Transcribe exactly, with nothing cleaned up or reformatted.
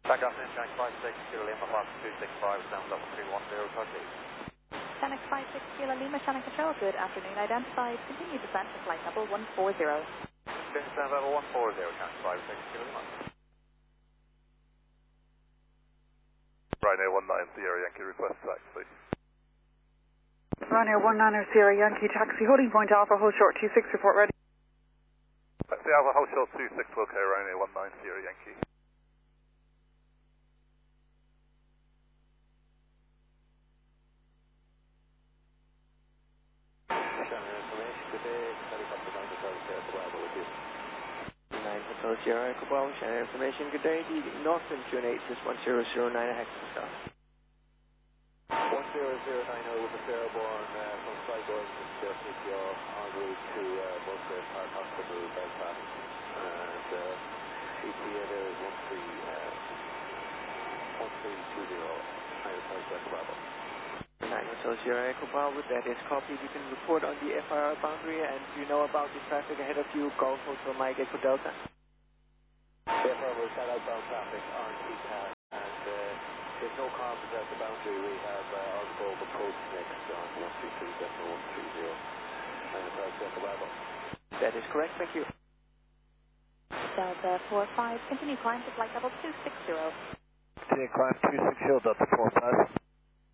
Back up, Shank five six, Kilo Lima, Fox two six five, sound level three one zero, copy. Shank five six, Kilo Lima, Shank Control, good afternoon, identified, continue descent to flight level one four zero. Sound level one four zero, Shank five six, Kilo Lima. Ryanair one nine Sierra Yankee, request taxi. Ryanair one nine Sierra Yankee, taxi, holding point Alpha, hold short two six, report ready. Taxi Alpha, hold short two six, okay, Ryanair one nine Sierra Yankee. Hotel Sierra Echo Bravo, Shannon information, good day, the Northern two eight six one zero zero nine Hexagon Star. one zero zero nine zero with the Fairborn uh, from Sligo, just take you en route to uh, Musgrave Park Hospital, Belfast, and uh, E T A there is one three, uh, one three two zero, nine Hotel Sierra Echo Bravo. nine Hotel Sierra Echo Bravo, that is copied, you can report on the F I R boundary, and you know about the traffic ahead of you, Golf Hotel Mike Echo Delta. Therefore, we'll set outbound traffic on T C A S, and uh, there's no comms at the boundary. We have uh, Osborne approach next on one three three one three zero, and across Echo Bravo. That is correct, thank you. Delta four five, continue climb to flight level two six zero. Continue climb two six zero, Delta four five.